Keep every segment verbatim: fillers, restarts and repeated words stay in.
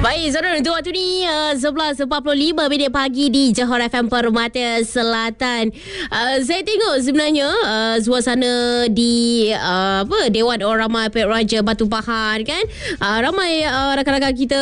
Baik, saudara, untuk waktu ni uh, sebelas empat puluh lima minit pagi di Johor F M Permata Selatan. Uh, saya tengok sebenarnya uh, suasana di uh, apa Dewan Orang Ramai Pek Raja Batu Pahat kan. Uh, ramai uh, rakan-rakan kita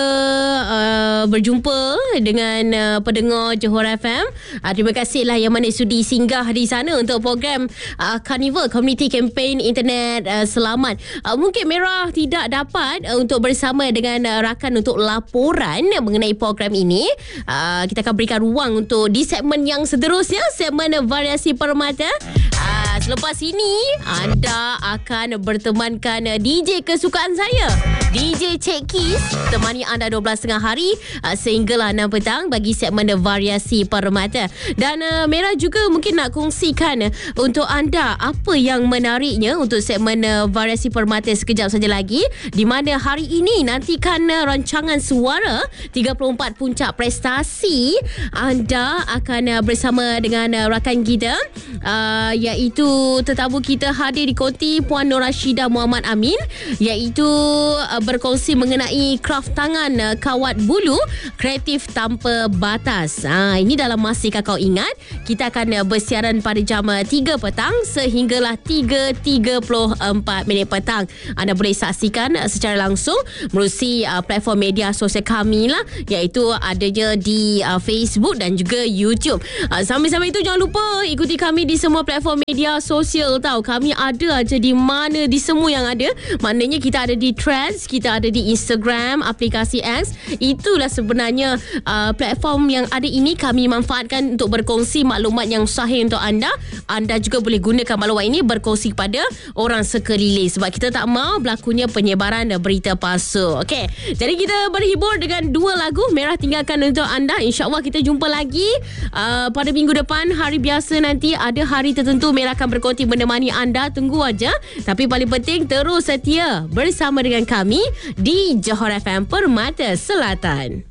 uh, berjumpa dengan uh, pendengar Johor F M. Uh, terima kasihlah yang mana sudi singgah di sana untuk program uh, Carnival Community Campaign Internet uh, Selamat. Uh, mungkin Merah tidak dapat uh, untuk bersama dengan uh, rakan untuk laporan mengenai program ini. Uh, kita akan berikan ruang untuk di segmen yang seterusnya, segmen Variasi Permata. Uh, selepas ini anda akan bertemankan D J kesukaan saya, D J Cik Kis, temani anda dua belas tiga puluh hari uh, sehinggalah enam petang bagi segmen Variasi Permata. Dan uh, Merah juga mungkin nak kongsikan uh, untuk anda apa yang menariknya untuk segmen uh, Variasi Permata sekejap saja lagi, di mana hari ini nantikan uh, rancangan suara tiga puluh empat puncak prestasi. Anda akan uh, bersama dengan uh, rakan kita uh, iaitu tetamu kita hadir di konti Puan Nur Rashidah Muhammad Amin, iaitu uh, berkongsi mengenai kraft tangan uh, kawat bulu kreatif tanpa batas. Ha, ini dalam masihkah kau ingat? Kita akan uh, bersiaran pada jam uh, tiga petang sehinggalah tiga tiga puluh empat minit petang. Anda boleh saksikan uh, secara langsung melalui uh, platform media sosial kami lah, iaitu adanya di uh, Facebook dan juga YouTube. Uh, sambil-sambil itu jangan lupa ikuti kami di semua platform media sosial tau. Kami ada aja di mana, di semua yang ada. Maknanya kita ada di Threads, kita ada di Instagram, aplikasi X. Itulah sebenarnya uh, platform yang ada ini kami manfaatkan untuk berkongsi maklumat yang sahih untuk anda. Anda juga boleh gunakan maklumat ini berkongsi kepada orang sekeliling, sebab kita tak mahu berlakunya penyebaran berita palsu. Okey, jadi kita berhibur dengan dua lagu. Merah tinggalkan untuk anda. InsyaAllah kita jumpa lagi uh, pada minggu depan. Hari biasa nanti ada hari tertentu Merah akan berkonti menemani anda. Tunggu aja. Tapi paling penting terus setia bersama dengan kami di Johor F M Permata Selatan.